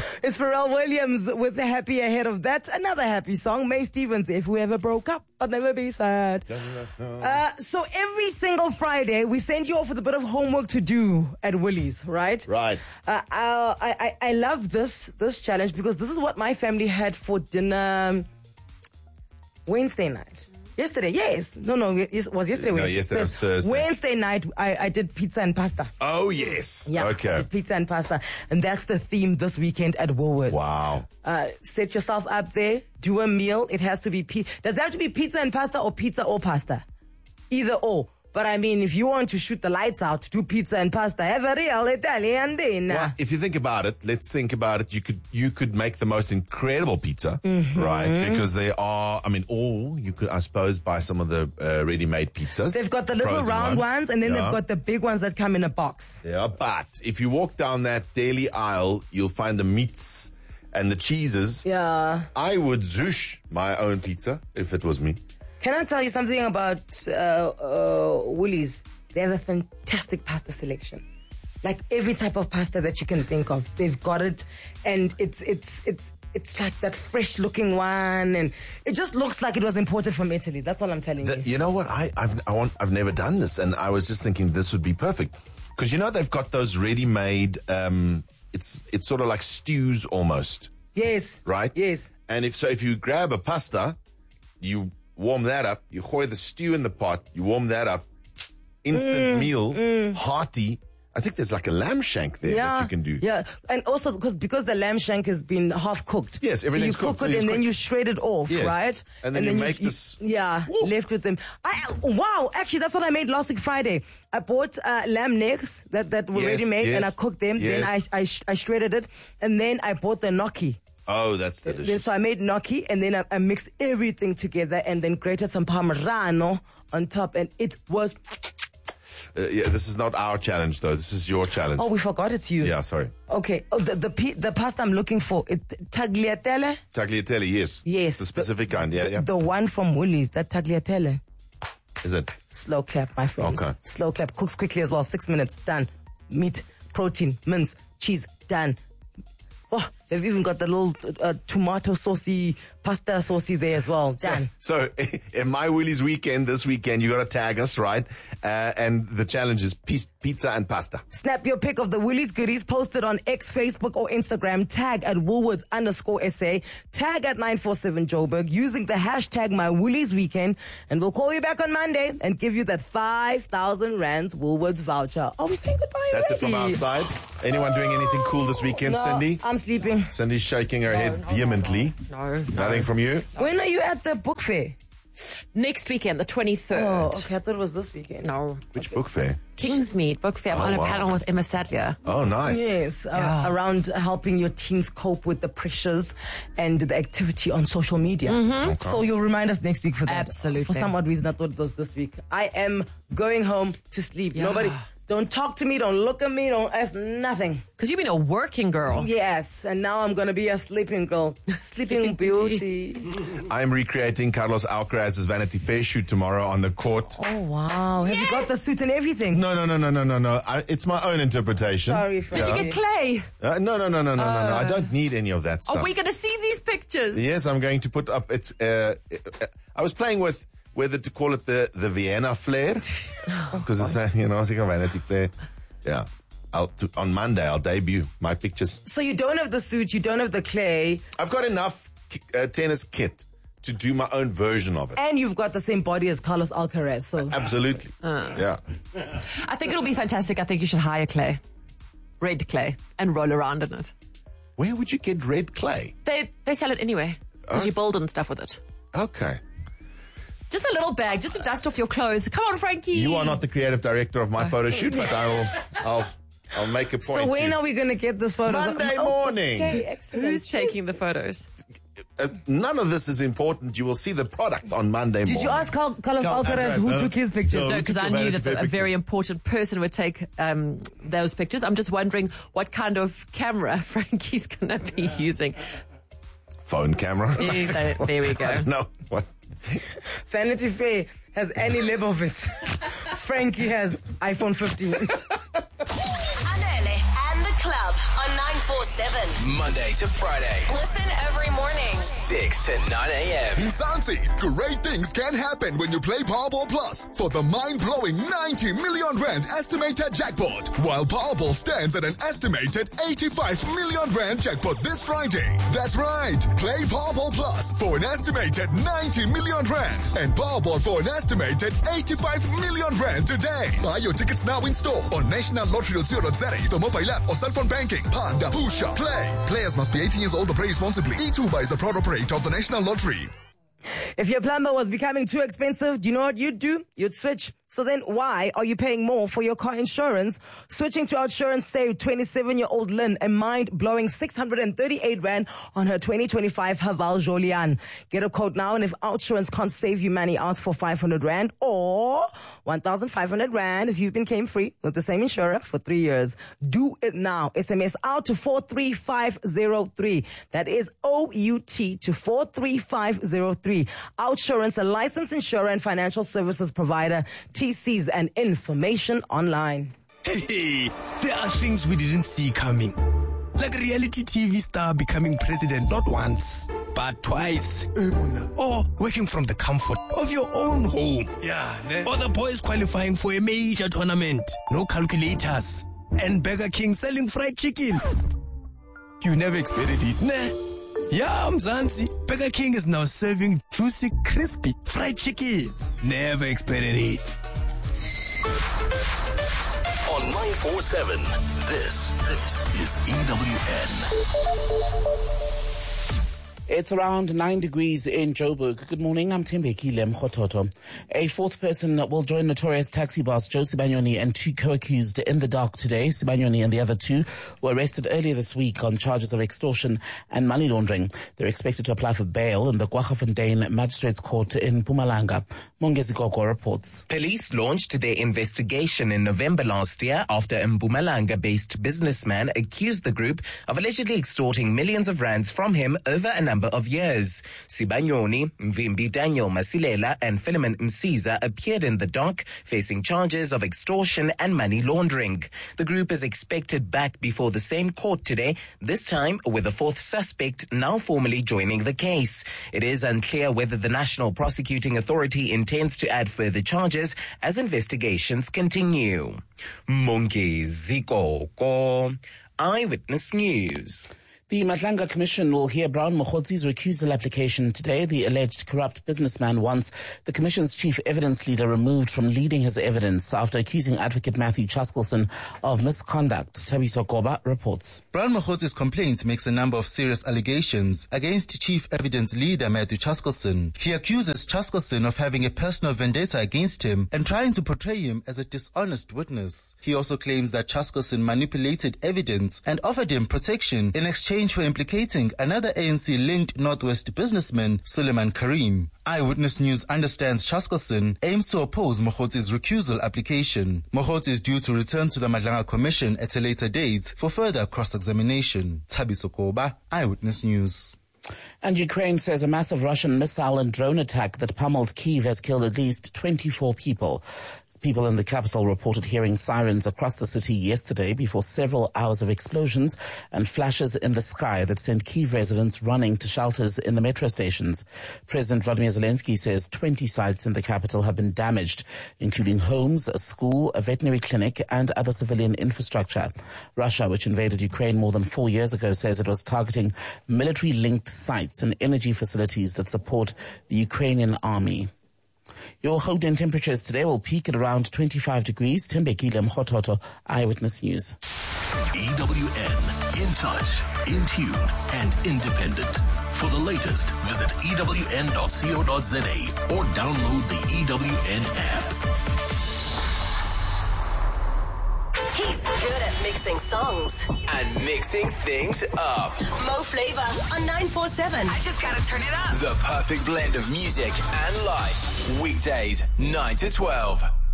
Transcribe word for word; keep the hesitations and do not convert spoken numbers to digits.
It's Pharrell Williams with the happy ahead of that. Another happy song, May Stevens, If We Ever Broke Up, I'd Never Be Sad. Uh, so every single Friday, we send you off with a bit of homework to do at Woolies, right? Right. Uh, I, I, I love this, this challenge because this is what my family had for dinner Wednesday night. Yesterday, yes. No, no, it was yesterday. No, Wednesday. yesterday was Thursday. Wednesday night, I, I did pizza and pasta. Oh, yes. Yeah, Okay. I did pizza and pasta. And that's the theme this weekend at Woolworths. Wow. Uh, set yourself up there, do a meal. It has to be, pi- does it have to be pizza and pasta or pizza or pasta? Either or. But I mean, if you want to shoot the lights out, do pizza and pasta. Have a real Italian dinner. Well, if you think about it, let's think about it. You could you could make the most incredible pizza, Mm-hmm. right? Because they are, I mean, or you could, I suppose, buy some of the uh, ready-made pizzas. They've got the little frozen round ones, and then Yeah. they've got the big ones that come in a box. Yeah, but if you walk down that daily aisle, you'll find the meats and the cheeses. Yeah. I would zoosh my own pizza if it was me. Can I tell you something about uh, uh, Woolies? They have a fantastic pasta selection. Like every type of pasta that you can think of, they've got it, and it's it's it's it's like that fresh looking one, and it just looks like it was imported from Italy. That's all I'm telling The, you. you know what? I, I've I want I've never done this, and I was just thinking this would be perfect because you know they've got those ready-made. Um, it's it's sort of like stews almost, Yes. right? Yes. And if so, if you grab a pasta, you warm that up. You pour the stew in the pot. You warm that up. Instant Mm, meal, hearty. I think there's like a lamb shank there Yeah, that you can do. yeah, and also because because the lamb shank has been half cooked. Yes, everything's so you cook cooked, so it it's and then quick. you shred it off, Yes. right? And then you make this- yeah, Woo. left with them. I wow, actually, that's what I made last week Friday. I bought uh, lamb necks that that were Yes, ready made, and I yes, cooked them. Then I yes. I, sh- I shredded it, and then I bought the gnocchi. Oh, that's Then, delicious. so I made gnocchi, and then I, I mixed everything together, and then grated some parmigiano on top, and it was. Uh, yeah, this is not our challenge though. This is your challenge. Oh, we forgot it's you. Yeah, sorry. Okay. Oh, the the, pi- the pasta I'm looking for, it, tagliatelle. Tagliatelle, yes. Yes. The specific kind, yeah, yeah. The one from Woolies, that tagliatelle. Is it? Slow clap, my friends. Okay. Slow clap. Cooks quickly as well. Six minutes. Done. Meat, protein, mince, cheese. Done. Oh, they've even got the little uh, tomato saucy, pasta saucy there as well. Done. So, in my Woolies weekend, this weekend, you got to tag us, right? Uh, and the challenge is piece, pizza and pasta. Snap your pic of the Woolies goodies, post it on X, Facebook, or Instagram. Tag at Woolworths underscore S A. Tag at nine four seven Joburg using the hashtag My Woolies Weekend. And we'll call you back on Monday and give you that five thousand rands Woolworths voucher. Oh, we're saying goodbye That's it already. from our side. Anyone doing anything cool this weekend, No, Cindy? I'm sleeping. Cindy's shaking her head vehemently. No. Nothing from you? When are you at the book fair? Next weekend, the twenty-third. Oh, okay. I thought it was this weekend. No. Which book fair? Kingsmead Book Fair. I'm Oh, on a wow. panel with Emma Sadler. Oh, nice. Yes, uh, Yeah. around helping your teens cope with the pressures and the activity on social media. So you'll remind us next week for that. Absolutely. For some odd reason, I thought it was this week. I am going home to sleep. Yeah. Nobody, don't talk to me, don't look at me, don't ask nothing. Because you've been a working girl. Yes, and now I'm going to be a sleeping girl. Sleeping beauty. I'm recreating Carlos Alcaraz's Vanity Fair shoot tomorrow on the court. Oh, wow. Have you got the suit and everything? No, no, no, no, no, no, no. I, it's my own interpretation. Sorry, Did Frankie. you get clay? Uh, no, no, no, no, no, no, no. I don't need any of that stuff. Are we going to see these pictures? Yes, I'm going to put up. It's. Uh, uh, I was playing with whether to call it the the Vienna flair because it's uh, you know it's like a Vanity Fair. Yeah, I'll to, on Monday I'll debut my pictures. So you don't have the suit, you don't have the clay, I've got enough uh, tennis kit to do my own version of it. and you've got the same body as Carlos Alcaraz. So Absolutely. Yeah. I think it'll be fantastic. I think you should hire clay. Red clay. And roll around in it. Where would you get red clay? They they sell it anyway. Because you build and stuff with it. Okay. Just a little bag, just to dust off your clothes. Come on, Frankie. You are not the creative director of my photo shoot, but I will. I'll. I'll make a point. So when to, are we going to get this photo? Monday Oh, morning. Okay, excellent. Who's taking the photos? uh, none of this is important. You will see the product on Monday morning. Did you ask Carl- Carlos Carl Alcaraz Alcaraz, who huh? took his pictures? No. No, we because took I the knew Vanity that the, Fair a very pictures. important person would take um, those pictures. I'm just wondering what kind of camera Frankie's going to be using. Phone camera? There there we go. No. What? Vanity Fair has Annie Leibovitz. Frankie has iPhone fifteen. Anele and the club on on nine four seven. Monday to Friday, Listen every morning. six to nine a.m. Mzansi, great things can happen when you play Powerball Plus for the mind-blowing ninety million rand estimated jackpot, while Powerball stands at an estimated eighty-five million rand jackpot this Friday. That's right. Play Powerball Plus for an estimated ninety million rand and Powerball for an estimated eighty-five million rand today. Buy your tickets now in store on national lottery dot co dot za, the mobile app or cell phone banking. Panda, Pusha, play. Players must be eighteen years old or play responsibly. E two is a proud operator of the National Lottery. If your plumber was becoming too expensive, do you know what you'd do? You'd switch. So then why are you paying more for your car insurance? Switching to Outsurance saved twenty-seven-year-old Lynn a mind-blowing six hundred thirty-eight rand on her twenty twenty-five Haval Jolian. Get a quote now, and if Outsurance can't save you money, ask for five hundred rand or one thousand five hundred rand if you've been claim-free with the same insurer for three years. Do it now. S M S out to four three five zero three. That is O U T to four three five zero three. Outsurance, a licensed insurer and financial services provider. T Cs and information online. Hey, there are things we didn't see coming. Like a reality T V star becoming president not once, but twice. Or working from the comfort of your own home. Yeah, ne? Or the boys qualifying for a major tournament. No calculators. And Burger King selling fried chicken. You never expected it, ne? Yeah, Mzansi. Burger King is now serving juicy, crispy fried chicken. Never expected it. On nine four seven, this, this is E W N. It's around nine degrees in Joburg. Good morning, I'm Tembeki Lemkhototo. A fourth person will join notorious taxi boss Joe Sibanyoni and two co-accused in the dock today. Sibanyoni and the other two were arrested earlier this week on charges of extortion and money laundering. They're expected to apply for bail in the Kwaggafontein Magistrates Court in Mpumalanga. Mongezi Gogo reports. Police launched their investigation in November last year after a Mpumalanga-based businessman accused the group of allegedly extorting millions of rands from him over a number of years. Sibanyoni, Mvimbi Daniel Masilela and Philemon Msiza appeared in the dock facing charges of extortion and money laundering. The group is expected back before the same court today, this time with a fourth suspect now formally joining the case. It is unclear whether the National Prosecuting Authority intends to add further charges as investigations continue. Mungi Ziko Ko, Eyewitness News. The Madlanga Commission will hear Brown Mogotsi's recusal application today. The alleged corrupt businessman wants the Commission's chief evidence leader removed from leading his evidence after accusing Advocate Matthew Chaskelson of misconduct. Tabiso Koba reports. Brown Mogotsi's complaint makes a number of serious allegations against chief evidence leader Matthew Chaskelson. He accuses Chaskelson of having a personal vendetta against him and trying to portray him as a dishonest witness. He also claims that Chaskelson manipulated evidence and offered him protection in exchange for implicating another A N C-linked Northwest businessman, Suleiman Karim. Eyewitness News understands Chaskelson aims to oppose Mogotsi's recusal application. Mogotsi is due to return to the Madlanga Commission at a later date for further cross-examination. Tabiso Koba, Eyewitness News. And Ukraine says a massive Russian missile and drone attack that pummeled Kyiv has killed at least twenty-four people. People in the capital reported hearing sirens across the city yesterday before several hours of explosions and flashes in the sky that sent Kyiv residents running to shelters in the metro stations. President Vladimir Zelensky says twenty sites in the capital have been damaged, including homes, a school, a veterinary clinic, and other civilian infrastructure. Russia, which invaded Ukraine more than four years ago, says it was targeting military-linked sites and energy facilities that support the Ukrainian army. Your Gauteng temperatures today will peak at around twenty-five degrees. Tembeki Lemkhototo, Eyewitness News. E W N, in touch, in tune, and independent. For the latest, visit E W N dot co dot za or download the E W N app. He's good at mixing songs And mixing things up. Mo Flavor on nine four seven. I just gotta turn it up. The perfect blend of music and life. Weekdays, nine to twelve.